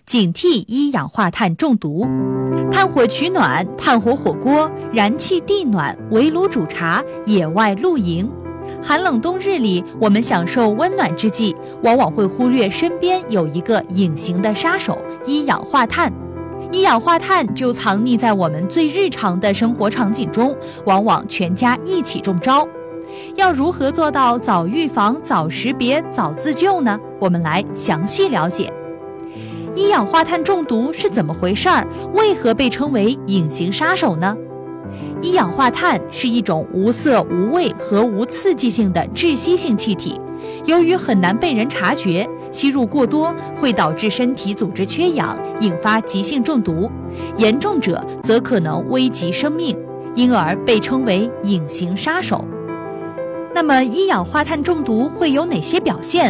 警惕一氧化碳中毒。炭火取暖、炭火火锅、燃气地暖、围炉煮茶、野外露营。寒冷冬日里，我们享受温暖之际，往往会忽略身边有一个隐形的杀手——一氧化碳。一氧化碳就藏匿在我们最日常的生活场景中，往往全家一起中招。要如何做到早预防、早识别、早自救呢？我们来详细了解。一氧化碳中毒是怎么回事儿？为何被称为隐形杀手呢？一氧化碳是一种无色、无味和无刺激性的窒息性气体，由于很难被人察觉，吸入过多会导致身体组织缺氧，引发急性中毒，严重者则可能危及生命，因而被称为隐形杀手。那么一氧化碳中毒会有哪些表现？